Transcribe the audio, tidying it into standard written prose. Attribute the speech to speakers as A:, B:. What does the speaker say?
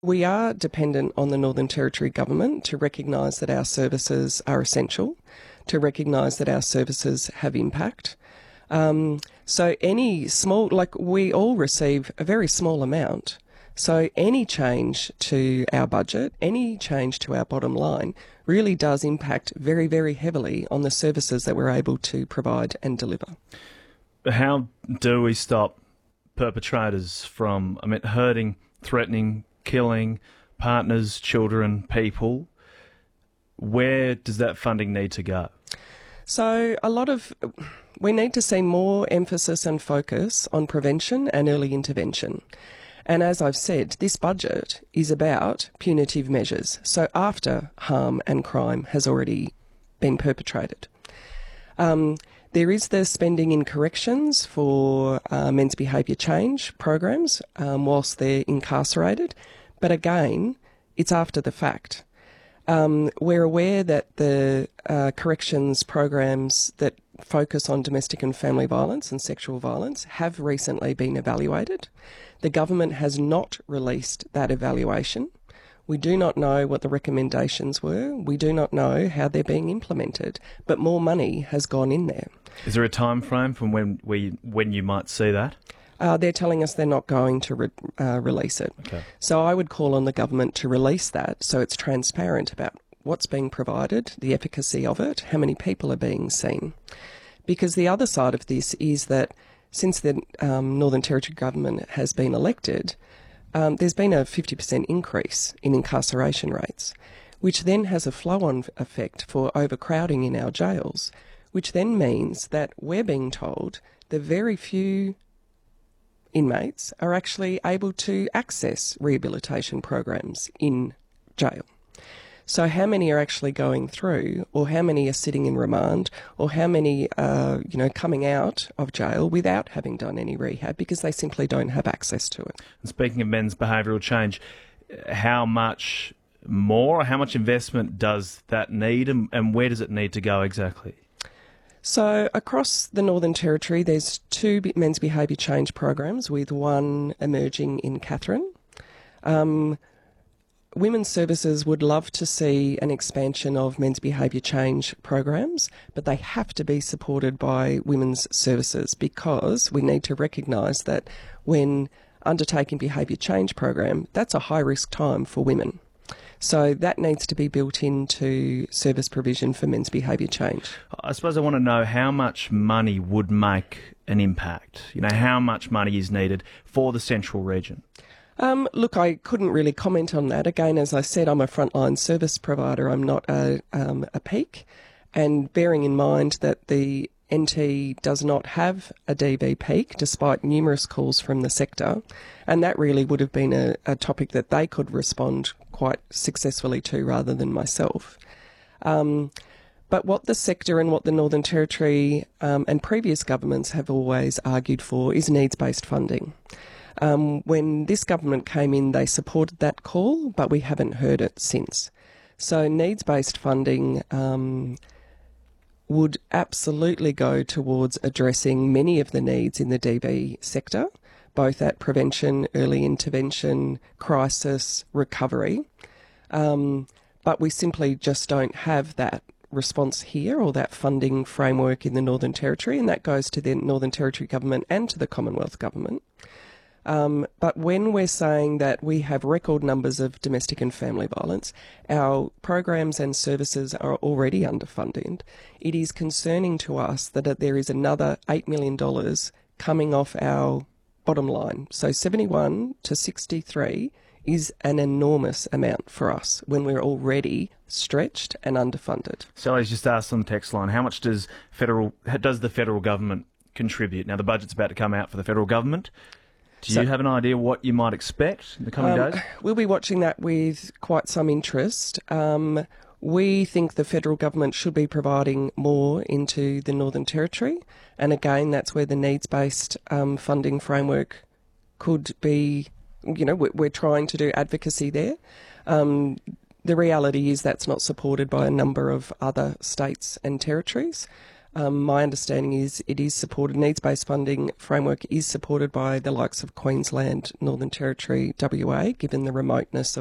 A: We are dependent on the Northern Territory Government to recognise that our services are essential, to recognise that our services have impact. So any small, like we all receive a very small amount. So any change to our budget, any change to our bottom line really does impact very, very heavily on the services that we're able to provide and deliver.
B: But how do we stop perpetrators from, hurting, threatening, killing partners, children, people? Where does that funding need to go?
A: So we need to see more emphasis and focus on prevention and early intervention. And as I've said, this budget is about punitive measures, so after harm and crime has already been perpetrated. There is the spending in corrections for men's behaviour change programs whilst they're incarcerated, but again, it's after the fact. We're aware that the corrections programs that focus on domestic and family violence and sexual violence have recently been evaluated. The government has not released that evaluation. We do not know what the recommendations were. We do not know how they're being implemented, but more money has gone in there.
B: Is there a time frame from when you might see that?
A: They're telling us they're not going to release it.
B: Okay.
A: So I would call on the government to release that so it's transparent about what's being provided, the efficacy of it, how many people are being seen. Because the other side of this is that since the Northern Territory government has been elected, there's been a 50% increase in incarceration rates, which then has a flow-on effect for overcrowding in our jails, which then means that we're being told that very few inmates are actually able to access rehabilitation programs in jail. So how many are actually going through, or how many are sitting in remand, or how many are, coming out of jail without having done any rehab because they simply don't have access to it.
B: And speaking of men's behavioural change, how much more, how much investment does that need, and where does it need to go exactly?
A: So across the Northern Territory, there's 2 men's behaviour change programs, with one emerging in Katherine. Women's Services would love to see an expansion of men's behaviour change programs, but they have to be supported by Women's Services, because we need to recognise that when undertaking behaviour change program, that's a high-risk time for women. So that needs to be built into service provision for men's behaviour change.
B: I suppose I want to know how much money would make an impact. How much money is needed for the Central region?
A: Look, I couldn't really comment on that. Again, as I said, I'm a frontline service provider. I'm not a peak. And bearing in mind that the NT does not have a DV peak, despite numerous calls from the sector, and that really would have been a topic that they could respond quite successfully to rather than myself. But what the sector and what the Northern Territory and previous governments have always argued for is needs-based funding. When this government came in, they supported that call, but we haven't heard it since. So needs-based funding would absolutely go towards addressing many of the needs in the DV sector, both at prevention, early intervention, crisis, recovery. But we simply just don't have that response here, or that funding framework in the Northern Territory, and that goes to the Northern Territory government and to the Commonwealth government. But when we're saying that we have record numbers of domestic and family violence, our programs and services are already underfunded, it is concerning to us that there is another $8 million coming off our bottom line. So 71 to 63 is an enormous amount for us when we're already stretched and underfunded.
B: Sally's just asked on the text line, how much does the federal government contribute? Now, the budget's about to come out for the federal government. Do you have an idea what you might expect in the coming days?
A: We'll be watching that with quite some interest. We think the federal government should be providing more into the Northern Territory. And again, that's where the needs-based funding framework could be, we're trying to do advocacy there. The reality is that's not supported by a number of other states and territories. My understanding is it is supported, needs-based funding framework is supported by the likes of Queensland, Northern Territory, WA, given the remoteness of